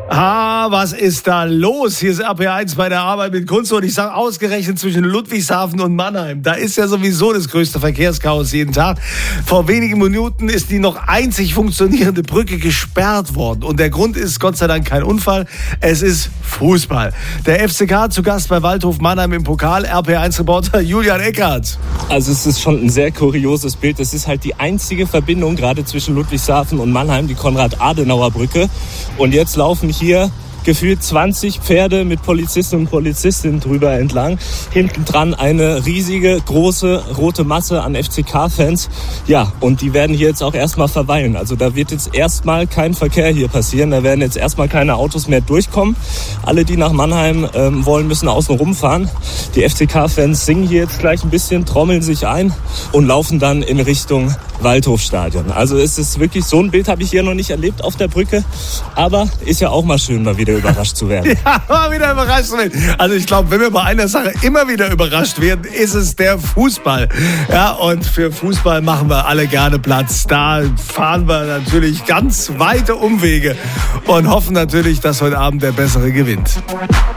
Was ist da los? Hier ist RPR1 bei der Arbeit mit Kunst und ich sage ausgerechnet zwischen Ludwigshafen und Mannheim. Da ist ja sowieso das größte Verkehrschaos jeden Tag. Vor wenigen Minuten ist die noch einzig funktionierende Brücke gesperrt worden. Und der Grund ist Gott sei Dank kein Unfall, es ist Fußball. Der FCK zu Gast bei Waldhof Mannheim im Pokal, RPR1-Reporter Julian Eckert. Also es ist schon ein sehr kurioses Bild. Es ist halt die einzige Verbindung gerade zwischen Ludwigshafen und Mannheim, die Konrad-Adenauer-Brücke. Und jetzt laufen hier gefühlt 20 Pferde mit Polizisten und Polizistinnen drüber entlang. Hinten dran eine riesige, große, rote Masse an FCK-Fans. Ja, und die werden hier jetzt auch erstmal verweilen. Also da wird jetzt erstmal kein Verkehr hier passieren. Da werden jetzt erstmal keine Autos mehr durchkommen. Alle, die nach Mannheim wollen, müssen außen rumfahren. Die FCK-Fans singen hier jetzt gleich ein bisschen, trommeln sich ein und laufen dann in Richtung Waldhofstadion. Also es ist wirklich, so ein Bild habe ich hier noch nicht erlebt auf der Brücke. Aber ist ja auch mal schön, mal wieder überrascht zu werden. Ja, mal wieder überrascht zu werden. Also ich glaube, wenn wir bei einer Sache immer wieder überrascht werden, ist es der Fußball. Ja, und für Fußball machen wir alle gerne Platz. Da fahren wir natürlich ganz weite Umwege und hoffen natürlich, dass heute Abend der Bessere gewinnt.